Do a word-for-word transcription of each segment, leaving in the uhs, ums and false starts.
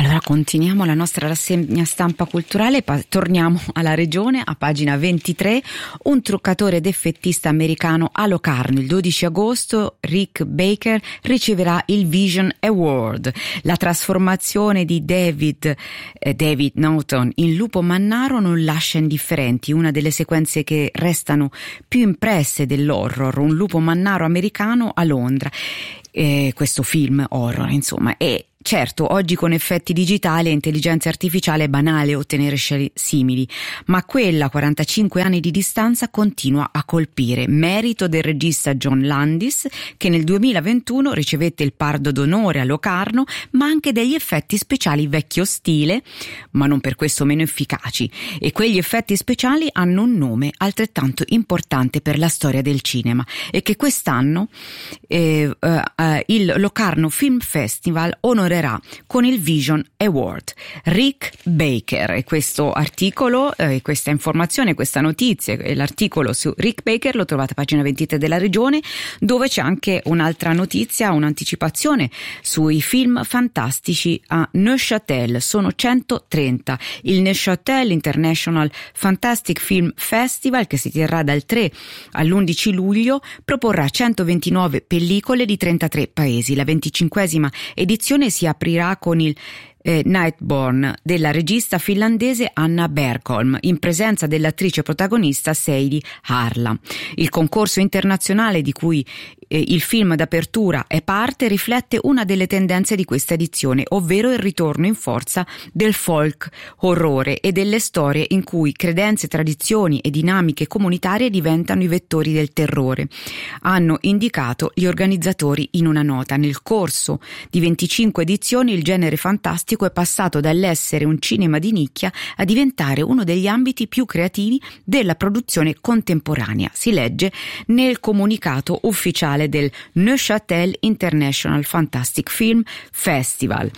Allora continuiamo la nostra rassegna stampa culturale, pa- torniamo alla regione a pagina ventitré. Un truccatore ed effettista americano a Locarno il dodici agosto, Rick Baker, riceverà il Vision Award. La trasformazione di David, eh, David Naughton in lupo mannaro non lascia indifferenti, una delle sequenze che restano più impresse dell'horror, un lupo mannaro americano a Londra. Eh, questo film horror, insomma, è certo, oggi con effetti digitali e intelligenza artificiale è banale ottenere scene simili, ma quella a quarantacinque anni di distanza continua a colpire, merito del regista John Landis, che nel duemilaventuno ricevette il Pardo d'Onore a Locarno, ma anche degli effetti speciali vecchio stile, ma non per questo meno efficaci, e quegli effetti speciali hanno un nome altrettanto importante per la storia del cinema, e che quest'anno eh, uh, uh, il Locarno Film Festival onorerà con il Vision Award. Rick Baker, e questo articolo, eh, questa informazione, questa notizia, l'articolo su Rick Baker lo trovate a pagina ventitré della regione, dove c'è anche un'altra notizia, un'anticipazione sui film fantastici a Neuchâtel. Sono centotrenta. Il Neuchâtel International Fantastic Film Festival, che si terrà dal tre all'undici luglio, proporrà centoventinove pellicole di trentatré paesi. La venticinquesima edizione si aprirà con il Eh, Nightborn della regista finlandese Anna Bergholm in presenza dell'attrice protagonista Sadie Harla. Il concorso internazionale di cui eh, il film d'apertura è parte riflette una delle tendenze di questa edizione, ovvero il ritorno in forza del folk orrore e delle storie in cui credenze, tradizioni e dinamiche comunitarie diventano i vettori del terrore, hanno indicato gli organizzatori in una nota. Nel corso di venticinque edizioni il genere fantastico è passato dall'essere un cinema di nicchia a diventare uno degli ambiti più creativi della produzione contemporanea, si legge nel comunicato ufficiale del Neuchâtel International Fantastic Film Festival.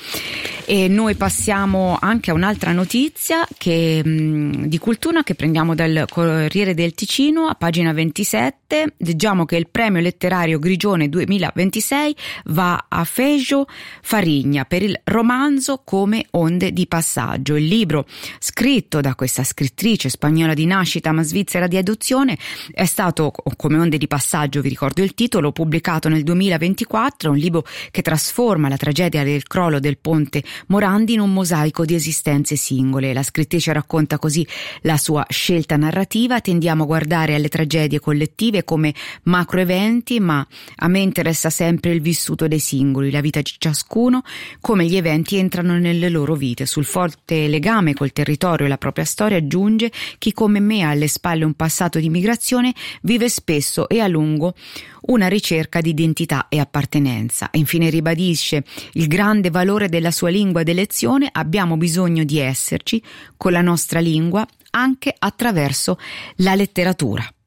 E noi passiamo anche a un'altra notizia che, mh, di cultura che prendiamo dal Corriere del Ticino a pagina ventisette. Leggiamo che il premio letterario Grigione duemilaventisei va a Fejo Farigna per il romanzo Come onde di passaggio. Il libro, scritto da questa scrittrice spagnola di nascita ma svizzera di adozione, è stato, Come onde di passaggio, vi ricordo il titolo, pubblicato nel duemilaventiquattro, un libro che trasforma la tragedia del crollo del ponte Morandi in un mosaico di esistenze singole. La scrittrice racconta così la sua scelta narrativa. Tendiamo a guardare alle tragedie collettive come macroeventi, ma a me interessa sempre il vissuto dei singoli, la vita di ciascuno, come gli eventi entrano nelle loro vite. Sul forte legame col territorio e la propria storia aggiunge: chi come me ha alle spalle un passato di migrazione vive spesso e a lungo una ricerca di identità e appartenenza. E infine ribadisce il grande valore della sua lingua d'elezione: abbiamo bisogno di esserci con la nostra lingua anche attraverso la letteratura.